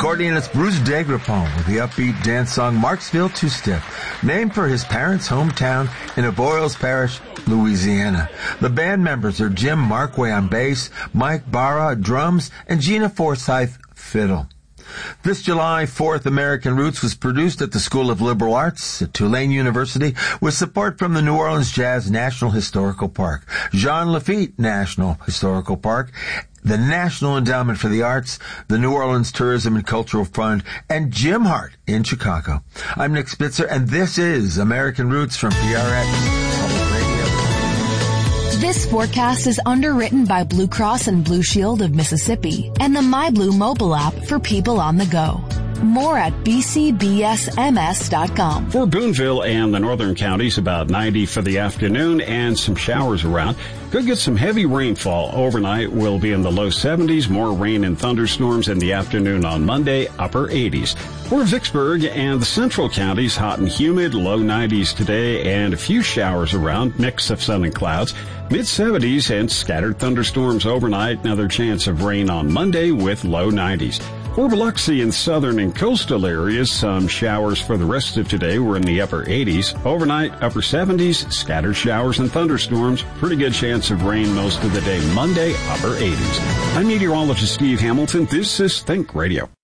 Accordionist Bruce Degrapone with the upbeat dance song Marksville Two-Step, named for his parents' hometown in Avoyelles Parish, Louisiana. The band members are Jim Markway on bass, Mike Barra drums, and Gina Forsyth fiddle. This July 4th, American Roots was produced at the School of Liberal Arts at Tulane University with support from the New Orleans Jazz National Historical Park, Jean Lafitte National Historical Park, the National Endowment for the Arts, the New Orleans Tourism and Cultural Fund, and Jim Hart in Chicago. I'm Nick Spitzer, and this is American Roots from PRX Public Radio. This forecast is underwritten by Blue Cross and Blue Shield of Mississippi and the MyBlue mobile app for people on the go. More at bcbsms.com. For Boonville and the northern counties, about 90 for the afternoon and some showers around. Could get some heavy rainfall overnight. Will be in the low 70s. More rain and thunderstorms in the afternoon on Monday, upper 80s. For Vicksburg and the central counties, hot and humid, low 90s today and a few showers around, mix of sun and clouds. Mid-70s and scattered thunderstorms overnight. Another chance of rain on Monday with low 90s. For Biloxi and southern and coastal areas, some showers for the rest of today. We're in the upper 80s. Overnight, upper 70s, scattered showers and thunderstorms. Pretty good chance of rain most of the day Monday, upper 80s. I'm meteorologist Steve Hamilton. This is Think Radio.